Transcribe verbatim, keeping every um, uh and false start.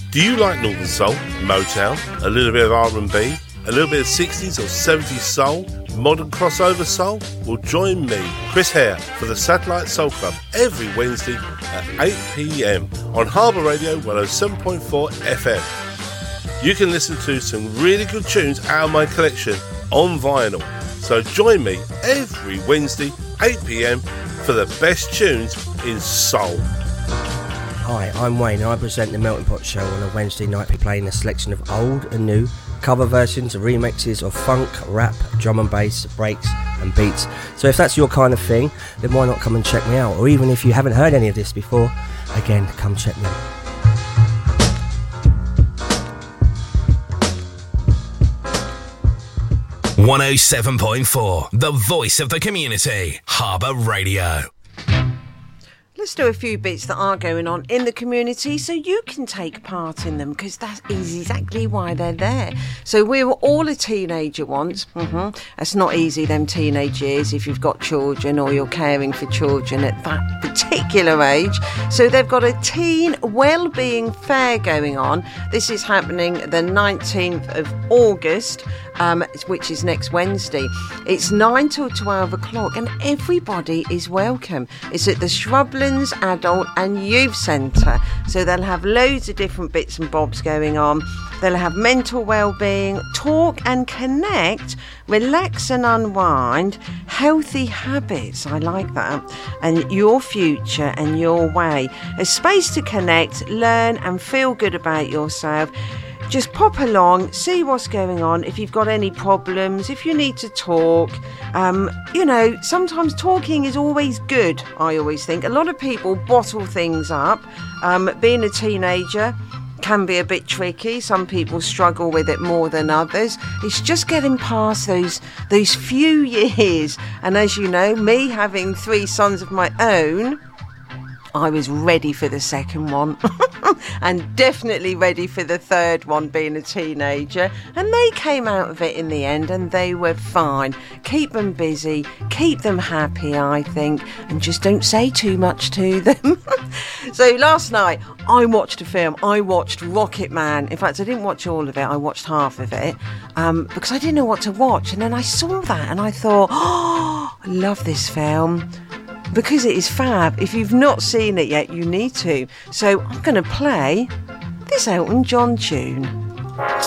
Do you like Northern Soul, Motown, a little bit of R and B, a little bit of sixties or seventies soul, modern crossover soul? Well, join me, Chris Hare, for the Satellite Soul Club every Wednesday at eight p m on Harbour Radio one oh seven point four F M. You can listen to some really good tunes out of my collection on vinyl. So join me every Wednesday, eight p m for the best tunes in soul. Hi, I'm Wayne and I present the Melting Pot Show on a Wednesday night, playing a selection of old and new cover versions and remixes of funk, rap, drum and bass, breaks and beats. So if that's your kind of thing, then why not come and check me out? Or even if you haven't heard any of this before, again, come check me out. one oh seven point four, the voice of the community, Harbour Radio. Let's do a few bits that are going on in the community so you can take part in them, because that is exactly why they're there. So we were all a teenager once. Mm-hmm. It's not easy, them teenage years, if you've got children or you're caring for children at that particular age. So they've got a teen wellbeing fair going on. This is happening the nineteenth of August. Um, which is next Wednesday. It's nine till twelve o'clock and everybody is welcome. It's at the Shrublands Adult and Youth Centre. So they'll have loads of different bits and bobs going on. They'll have mental well-being, talk and connect, relax and unwind, healthy habits, I like that, and your future and your way. A space to connect, learn and feel good about yourself. Just pop along, see what's going on. If you've got any problems, if you need to talk, um, you know, sometimes talking is always good, I always think. A lot of people bottle things up. Um, being a teenager can be a bit tricky. Some people struggle with it more than others. It's just getting past those those few years. And as you know, me having three sons of my own, I was ready for the second one and definitely ready for the third one, being a teenager, and they came out of it in the end and they were fine. Keep them busy, keep them happy, I think, and just don't say too much to them. So last night I watched a film. I watched Rocket Man. In fact, I didn't watch all of it, I watched half of it, um, because I didn't know what to watch, and then I saw that and I thought, oh, I love this film, because it is fab. If you've not seen it yet, you need to. So I'm going to play this Elton John tune.